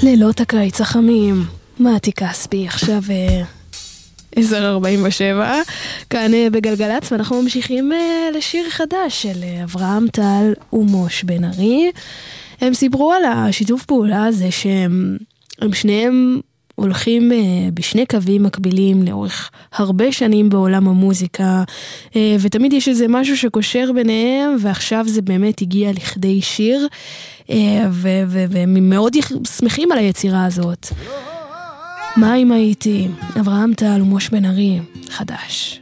לילות הקיץ החמים, מתי כספי, עכשיו 10:47, כאן בגלגלץ, ואנחנו ממשיכים לשיר חדש של אברהם טל ומוש בן ארי. הם סיפרו על השיתוף פעולה הזה שהם שניהם הולכים בשני קווים מקבילים לאורך הרבה שנים בעולם המוזיקה, ותמיד יש איזה משהו שקושר ביניהם, ועכשיו זה באמת הגיע לכדי שיר, והם מאוד שמחים על היצירה הזאת. מה אם הייתי? אברהם טל ומוש בן ארי, חדש.